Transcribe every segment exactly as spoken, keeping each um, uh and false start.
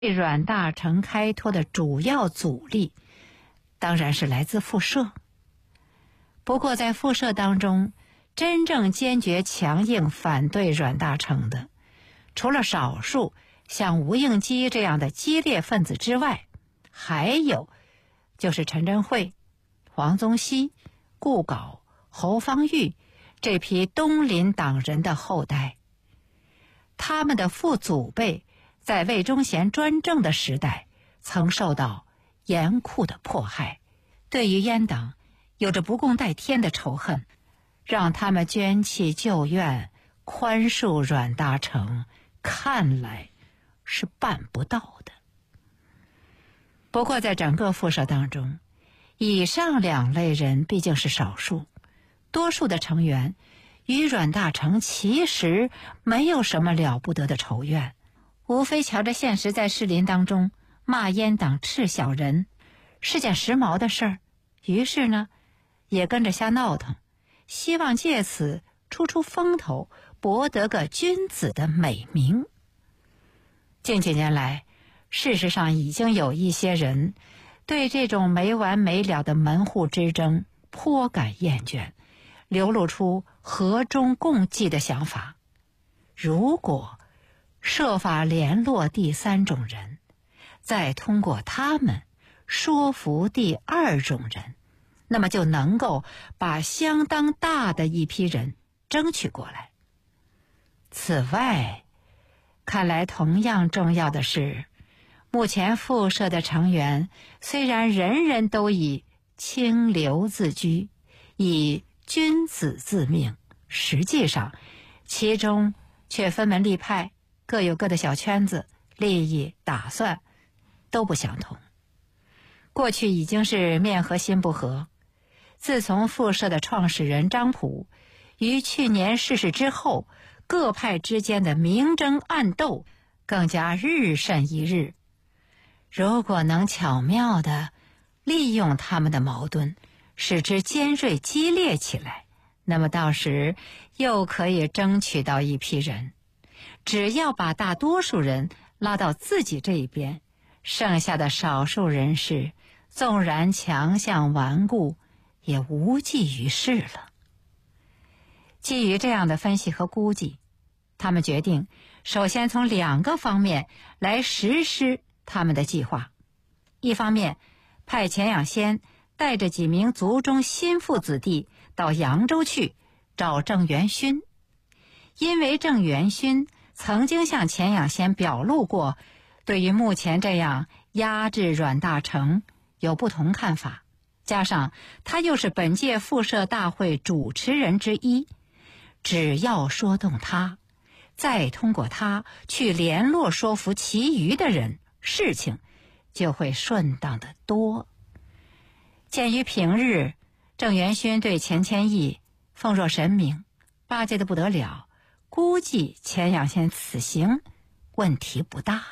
阮大铖开脱的主要阻力当然是来自复社。不过在复社当中，真正坚决强硬反对阮大铖的，除了少数像吴应基这样的激烈分子之外，还有就是陈珍惠、黄宗羲、顾杲、侯方域这批东林党人的后代。他们的父祖辈在魏忠贤专政的时代曾受到严酷的迫害，对于阉党有着不共戴天的仇恨，让他们捐弃旧怨，宽恕阮大铖，看来是办不到的。不过在整个复社当中，以上两类人毕竟是少数，多数的成员与阮大铖其实没有什么了不得的仇怨，无非瞧着现实在士林当中骂阉党赤小人是件时髦的事儿，于是呢也跟着瞎闹腾，希望借此出出风头，博得个君子的美名。近几年来，事实上已经有一些人对这种没完没了的门户之争颇感厌倦，流露出和衷共济的想法。如果设法联络第三种人，再通过他们说服第二种人，那么就能够把相当大的一批人争取过来。此外，看来同样重要的是，目前复社的成员虽然人人都以清流自居，以君子自命，实际上其中却分门立派，各有各的小圈子，利益打算都不相同。过去已经是面和心不和，自从复社的创始人张溥于去年逝世之后，各派之间的明争暗斗更加日甚一日。如果能巧妙地利用他们的矛盾，使之尖锐激烈起来，那么到时又可以争取到一批人。只要把大多数人拉到自己这一边，剩下的少数人士纵然强项顽固，也无济于事了。基于这样的分析和估计，他们决定首先从两个方面来实施他们的计划。一方面，派钱养先带着几名族中心腹子弟到扬州去找郑元勋，因为郑元勋曾经向钱养先表露过对于目前这样压制阮大铖有不同看法，加上他又是本届复社大会主持人之一，只要说动他，再通过他去联络说服其余的人，事情就会顺当得多。鉴于平日郑元勋对钱谦益奉若神明，巴结得不得了，估计钱养先此行问题不大。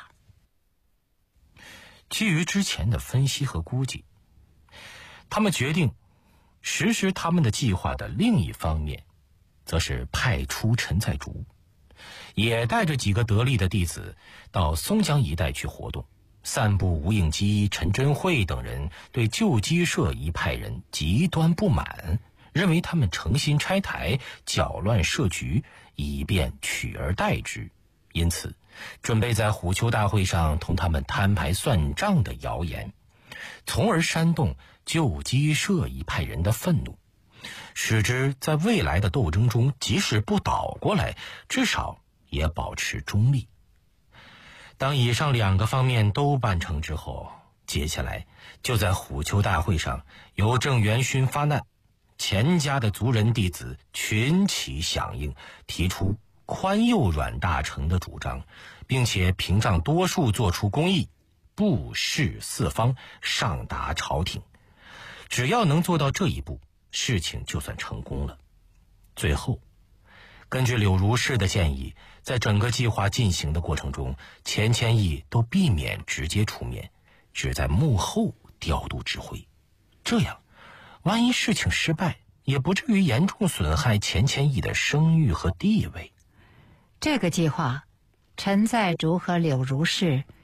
基于之前的分析和估计，他们决定实施他们的计划的另一方面，则是派出陈在竹，也带着几个得力的弟子到松江一带去活动，散布吴应基、陈珍惠等人对旧鸡社一派人极端不满，认为他们诚心拆台，搅乱社局，以便取而代之，因此准备在虎丘大会上同他们摊牌算账的谣言，从而煽动旧鸡社一派人的愤怒，使之在未来的斗争中即使不倒过来，至少也保持中立。当以上两个方面都办成之后，接下来就在虎丘大会上由郑元勋发难，钱家的族人弟子群起响应，提出宽宥阮大铖的主张，并且屏障多数做出公议，布示四方，上达朝廷。只要能做到这一步，事情就算成功了。最后根据柳如是的建议，在整个计划进行的过程中，钱谦益都避免直接出面，只在幕后调度指挥。这样万一事情失败，也不至于严重损害钱谦益的声誉和地位。 这个计划，陈在竹和柳如是